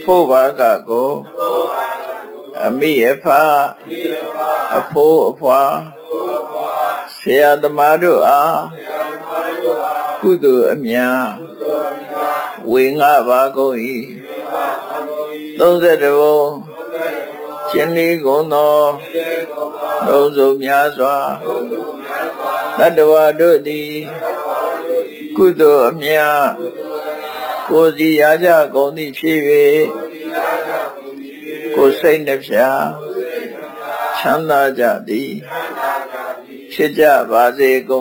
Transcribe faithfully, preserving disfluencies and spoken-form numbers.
ဖို့ဘာကကိုအမိအဖအဖိုးအဖွာဆရာသမားတို့အားကုသိုလ်အမြတ်ဝေငှပါကုန်၏သုံးဆယ်တဘုံကျင်လီကုန်သောလုံးစုံများစွာတတ္တဝါတို့သည်ကုသိုလ်အမြတ်ကိုယ်စီရကြကုန်သည်ဖြစ်၍ကိုယ်စိတ်နှပြချမ်းသာကြသည်ဖြစ်ကြပါစေကုန်